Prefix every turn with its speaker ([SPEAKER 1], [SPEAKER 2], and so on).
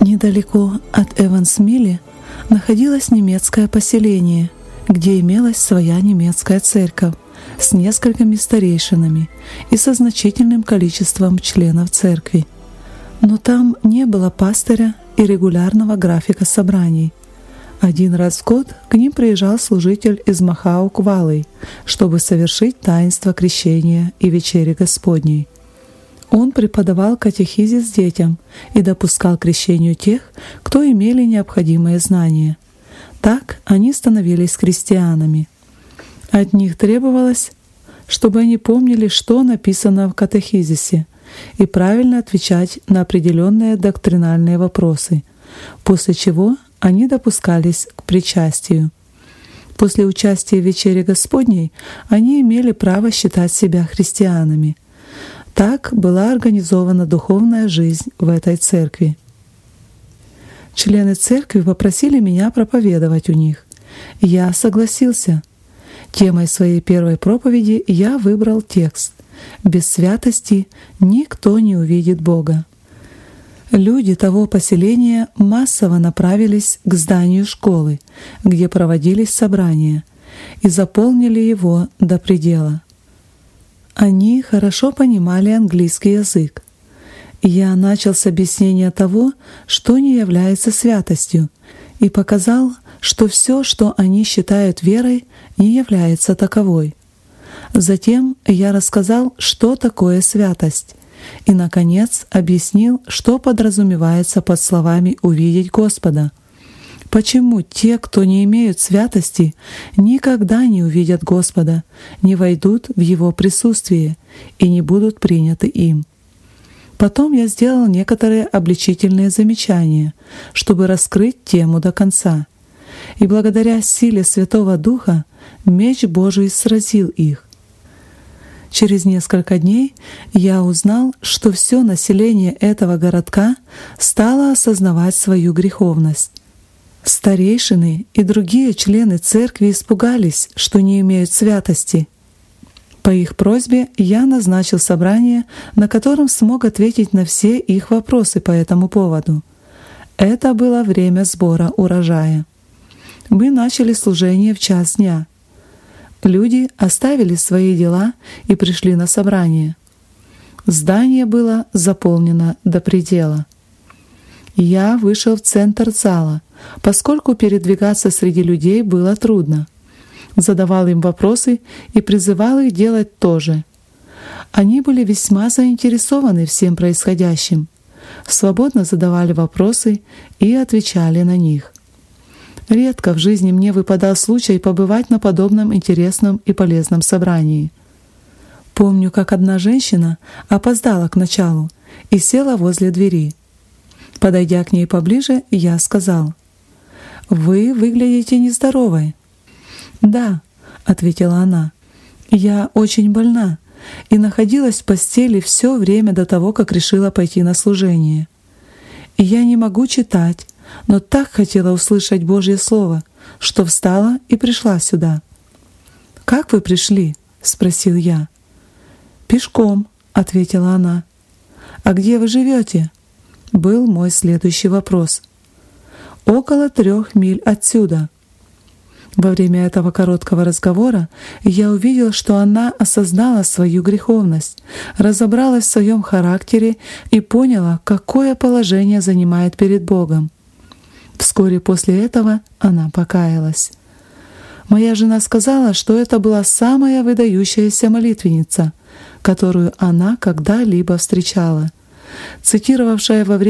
[SPEAKER 1] Недалеко от Эвансмилли находилось немецкое поселение, где имелась своя немецкая церковь с несколькими старейшинами и со значительным количеством членов церкви. Но там не было пастыря и регулярного графика собраний. Один раз в год к ним приезжал служитель из Махау-Квалы, чтобы совершить таинство крещения и вечери Господней. Он преподавал катехизис детям и допускал к крещению тех, кто имели необходимые знания. Так они становились христианами. От них требовалось, чтобы они помнили, что написано в катехизисе, и правильно отвечать на определенные доктринальные вопросы, после чего они допускались к причастию. После участия в вечере Господней они имели право считать себя христианами. Так была организована духовная жизнь в этой церкви. Члены церкви попросили меня проповедовать у них. Я согласился. Темой своей первой проповеди я выбрал текст: «Без святости никто не увидит Бога». Люди того поселения массово направились к зданию школы, где проводились собрания, и заполнили его до предела. Они хорошо понимали английский язык. Я начал с объяснения того, что не является святостью, и показал, что все, что они считают верой, не является таковой. Затем я рассказал, что такое святость, и, наконец, объяснил, что подразумевается под словами «увидеть Господа». Почему те, кто не имеют святости, никогда не увидят Господа, не войдут в Его присутствие и не будут приняты им? Потом я сделал некоторые обличительные замечания, чтобы раскрыть тему до конца. И благодаря силе Святого Духа меч Божий сразил их. Через несколько дней я узнал, что все население этого городка стало осознавать свою греховность. Старейшины и другие члены церкви испугались, что не имеют святости. По их просьбе я назначил собрание, на котором смог ответить на все их вопросы по этому поводу. Это было время сбора урожая. Мы начали служение в 1:00 дня. Люди оставили свои дела и пришли на собрание. Здание было заполнено до предела. Я вышел в центр зала, поскольку передвигаться среди людей было трудно. Задавал им вопросы и призывал их делать то же. Они были весьма заинтересованы всем происходящим, свободно задавали вопросы и отвечали на них. Редко в жизни мне выпадал случай побывать на подобном интересном и полезном собрании. Помню, как одна женщина опоздала к началу и села возле двери. Подойдя к ней поближе, я сказал: «Вы выглядите нездоровой». «Да», — ответила она, — «я очень больна и находилась в постели все время до того, как решила пойти на служение. И я не могу читать, но так хотела услышать Божье Слово, что встала и пришла сюда». «Как вы пришли?» — спросил я. «Пешком», — ответила она. «А где вы живете?» — был мой следующий вопрос. «Около 3 миль отсюда». Во время этого короткого разговора я увидел, что она осознала свою греховность, разобралась в своем характере и поняла, какое положение занимает перед Богом. Вскоре после этого она покаялась. Моя жена сказала, что это была самая выдающаяся молитвенница, которую она когда-либо встречала, цитировавшая во время